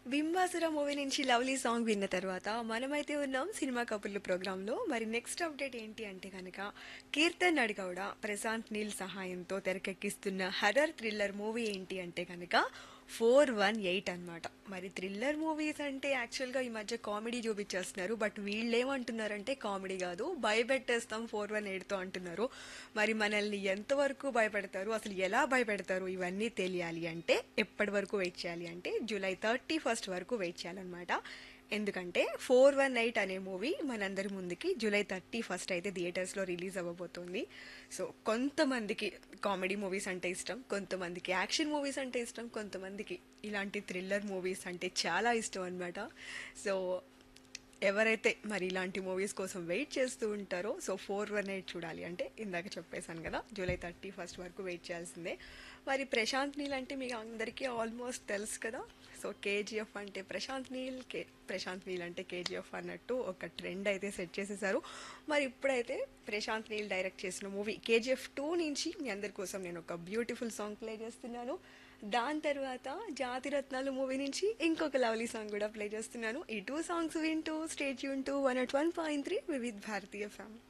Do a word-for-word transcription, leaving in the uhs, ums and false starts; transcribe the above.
బింబాసుర movie నుంచి lovely song విన్న తర్వాత మనమైతే ఉన్నాం సినిమా కబుర్లు ప్రోగ్రాంలో. మరి నెక్స్ట్ అప్డేట్ ఏంటి అంటే కనుక కీర్తన్ నడిగౌడ ప్రశాంత్ నీల్ సహాయంతో తెరకెక్కిస్తున్న హర్రర్ థ్రిల్లర్ మూవీ ఏంటి అంటే కనుక ఫోర్ వన్ ఎయిట్ అనమాట. మరి థ్రిల్లర్ మూవీస్ అంటే యాక్చువల్గా ఈ మధ్య కామెడీ చూపించేస్తున్నారు, బట్ వీళ్ళు ఏమంటున్నారంటే కామెడీ కాదు భయపెట్టేస్తాం ఫోర్ వన్ ఎయిట్తో అంటున్నారు. మరి మనల్ని ఎంతవరకు భయపెడతారు, అసలు ఎలా భయపెడతారు, ఇవన్నీ తెలియాలి అంటే ఎప్పటి వరకు వెయిట్ చేయాలి అంటే జూలై థర్టీ ఫస్ట్ వరకు వెయిట్ చేయాలన్నమాట. ఎందుకంటే ఫోర్ వన్ ఎయిట్ అనే మూవీ మనందరి ముందుకి జూలై థర్టీ ఫస్ట్ అయితే థియేటర్స్లో రిలీజ్ అవ్వబోతోంది. సో కొంతమందికి కామెడీ మూవీస్ అంటే ఇష్టం, కొంతమందికి యాక్షన్ మూవీస్ అంటే ఇష్టం, కొంతమందికి ఇలాంటి థ్రిల్లర్ మూవీస్ అంటే చాలా ఇష్టం అనమాట. సో ఎవరైతే మరి ఇలాంటి మూవీస్ కోసం వెయిట్ చేస్తూ ఉంటారో, సో ఫోర్ వన్ ఎయిట్ చూడాలి అంటే ఇందాక చెప్పేశాను కదా జూలై థర్టీ ఫస్ట్ వరకు వెయిట్ చేయాల్సిందే. మరి ప్రశాంత్ నీల్ అంటే మీకు అందరికీ ఆల్మోస్ట్ తెలుసు కదా. సో కేజీఎఫ్ అంటే ప్రశాంత్ నీల్, కే ప్రశాంత్ నీల్ అంటే కేజీఎఫ్ అన్నట్టు ఒక ట్రెండ్ అయితే సెట్ చేసేసారు. మరి ఇప్పుడైతే ప్రశాంత్ నీల్ డైరెక్ట్ చేసిన మూవీ కేజీఎఫ్ టూ నుంచి మీ అందరి కోసం నేను ఒక బ్యూటిఫుల్ సాంగ్ ప్లే చేస్తున్నాను. దాని తర్వాత జాతిరత్నాలు మూవీ నుంచి ఇంకొక లవ్లీ సాంగ్ కూడా ప్లే చేస్తున్నాను. ఈ టూ సాంగ్స్ వింటూ stay tune to one at one point three Vividh Bharatiya family.